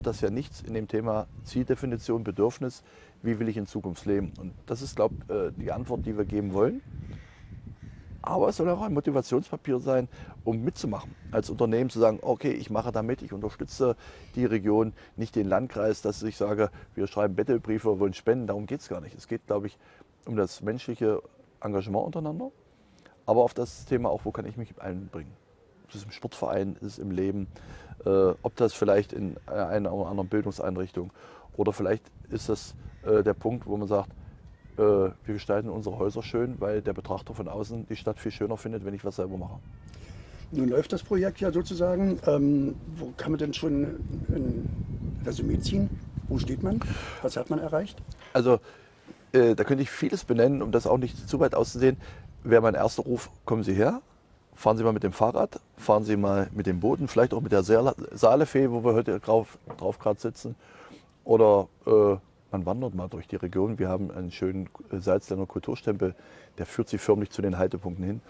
das ja nichts in dem Thema Zieldefinition, Bedürfnis, wie will ich in Zukunft leben. Und das ist, glaube ich, die Antwort, die wir geben wollen. Aber es soll auch ein Motivationspapier sein, um mitzumachen. Als Unternehmen zu sagen, okay, ich mache da mit, ich unterstütze die Region, nicht den Landkreis, dass ich sage, wir schreiben Bettelbriefe, wollen spenden. Darum geht es gar nicht. Es geht, glaube ich, um das menschliche Engagement untereinander, aber auf das Thema auch, wo kann ich mich einbringen. Ist es im Sportverein, ist es im Leben, ob das vielleicht in einer oder anderen Bildungseinrichtung oder vielleicht ist das der Punkt, wo man sagt, wir gestalten unsere Häuser schön, weil der Betrachter von außen die Stadt viel schöner findet, wenn ich was selber mache. Nun läuft das Projekt ja sozusagen. Wo kann man denn schon ein Resümee ziehen? Wo steht man? Was hat man erreicht? Also da könnte ich vieles benennen, um das auch nicht zu weit auszusehen. Wäre mein erster Ruf, kommen Sie her, fahren Sie mal mit dem Fahrrad, fahren Sie mal mit dem Booten, vielleicht auch mit der Saalefee, wo wir heute drauf gerade sitzen. Oder man wandert mal durch die Region. Wir haben einen schönen Salzländer Kulturstempel, der führt Sie förmlich zu den Haltepunkten hin.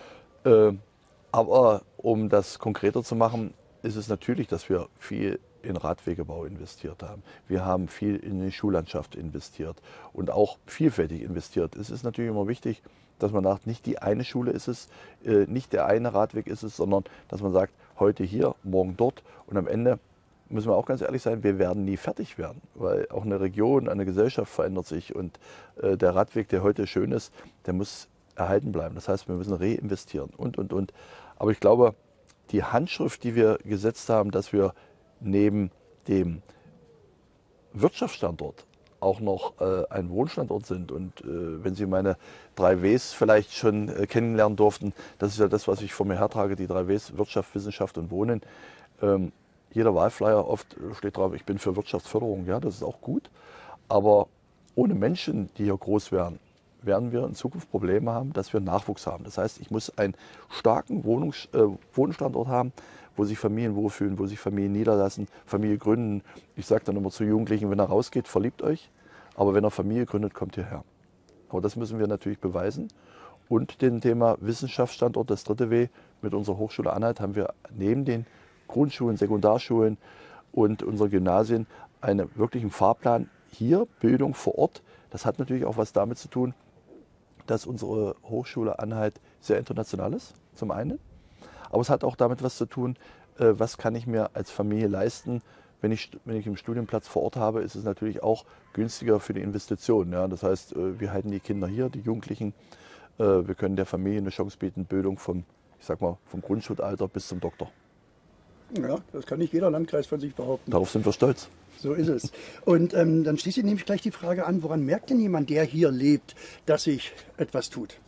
Aber um das konkreter zu machen, ist es natürlich, dass wir viel in Radwegebau investiert haben. Wir haben viel in die Schullandschaft investiert und auch vielfältig investiert. Es ist natürlich immer wichtig, dass man sagt, nicht die eine Schule ist es, nicht der eine Radweg ist es, sondern dass man sagt, heute hier, morgen dort und am Ende müssen wir auch ganz ehrlich sein, wir werden nie fertig werden, weil auch eine Region, eine Gesellschaft verändert sich und der Radweg, der heute schön ist, der muss erhalten bleiben. Das heißt, wir müssen reinvestieren und. Aber ich glaube, die Handschrift, die wir gesetzt haben, dass wir neben dem Wirtschaftsstandort auch noch ein Wohnstandort sind. Und wenn Sie meine 3 Ws vielleicht schon kennenlernen durften, das ist ja das, was ich vor mir hertrage, die 3 Ws, Wirtschaft, Wissenschaft und Wohnen. Jeder Wahlflyer, oft steht drauf, ich bin für Wirtschaftsförderung. Ja, das ist auch gut. Aber ohne Menschen, die hier groß werden wir in Zukunft Probleme haben, dass wir Nachwuchs haben. Das heißt, ich muss einen starken Wohnstandort haben, wo sich Familien wohlfühlen, wo sich Familien niederlassen, Familie gründen. Ich sage dann immer zu Jugendlichen, wenn er rausgeht, verliebt euch. Aber wenn er Familie gründet, kommt hierher. Aber das müssen wir natürlich beweisen. Und dem Thema Wissenschaftsstandort, das 3. W, mit unserer Hochschule Anhalt haben wir neben den Grundschulen, Sekundarschulen und unseren Gymnasien einen wirklichen Fahrplan. Hier Bildung vor Ort. Das hat natürlich auch was damit zu tun, dass unsere Hochschule Anhalt sehr international ist, zum einen. Aber es hat auch damit was zu tun, was kann ich mir als Familie leisten. Wenn ich einen Studienplatz vor Ort habe, ist es natürlich auch günstiger für die Investition. Ja? Das heißt, wir halten die Kinder hier, die Jugendlichen. Wir können der Familie eine Chance bieten, Bildung vom Grundschulalter bis zum Doktor. Ja, das kann nicht jeder Landkreis von sich behaupten. Darauf sind wir stolz. So ist es. Und dann schließe ich nämlich gleich die Frage an, woran merkt denn jemand, der hier lebt, dass sich etwas tut?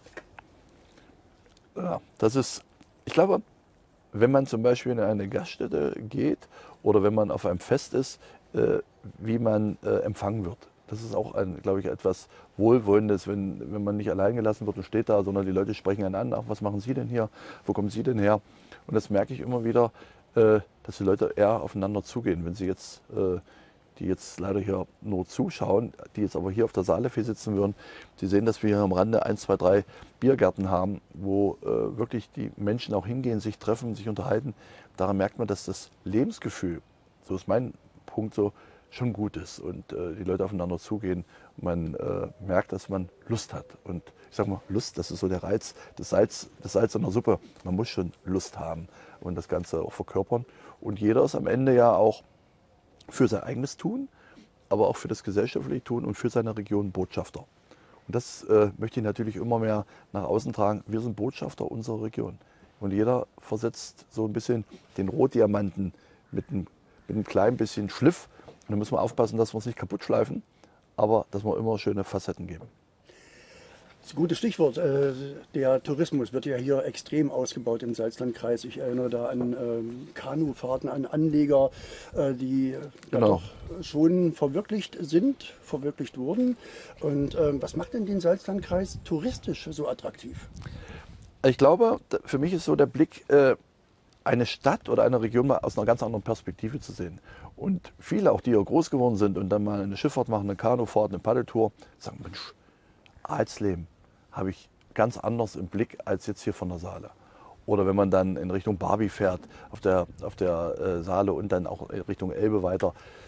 Ja, ich glaube, wenn man zum Beispiel in eine Gaststätte geht oder wenn man auf einem Fest ist, wie man empfangen wird. Das ist auch, glaube ich, etwas Wohlwollendes, wenn man nicht allein gelassen wird und steht da, sondern die Leute sprechen einen an, ach, was machen Sie denn hier, wo kommen Sie denn her? Und das merke ich immer wieder, dass die Leute eher aufeinander zugehen. Wenn Sie jetzt, die jetzt leider hier nur zuschauen, die jetzt aber hier auf der Saalefee sitzen würden, Sie sehen, dass wir hier am Rande 1, 2, 3 Biergärten haben, wo wirklich die Menschen auch hingehen, sich treffen, sich unterhalten. Daran merkt man, dass das Lebensgefühl, so ist mein Punkt so, schon gut ist und die Leute aufeinander zugehen. Man merkt, dass man Lust hat. Und ich sage mal, Lust, das ist so der Reiz, das Salz in der Suppe. Man muss schon Lust haben und das Ganze auch verkörpern. Und jeder ist am Ende ja auch für sein eigenes Tun, aber auch für das gesellschaftliche Tun und für seine Region Botschafter. Und das möchte ich natürlich immer mehr nach außen tragen. Wir sind Botschafter unserer Region. Und jeder versetzt so ein bisschen den Rotdiamanten mit einem kleinen bisschen Schliff. Und da müssen wir aufpassen, dass wir uns nicht kaputt schleifen, aber dass wir immer schöne Facetten geben. Das ist ein gutes Stichwort. Der Tourismus wird ja hier extrem ausgebaut im Salzlandkreis. Ich erinnere da an Kanufahrten, an Anleger, die ja doch schon verwirklicht wurden. Und was macht denn den Salzlandkreis touristisch so attraktiv? Ich glaube, für mich ist so der Blick, eine Stadt oder eine Region mal aus einer ganz anderen Perspektive zu sehen. Und viele, auch die hier groß geworden sind und dann mal eine Schifffahrt machen, eine Kanufahrt, eine Paddeltour, sagen, Mensch, Alsleben habe ich ganz anders im Blick als jetzt hier von der Saale. Oder wenn man dann in Richtung Barbie fährt, auf der Saale und dann auch Richtung Elbe weiter.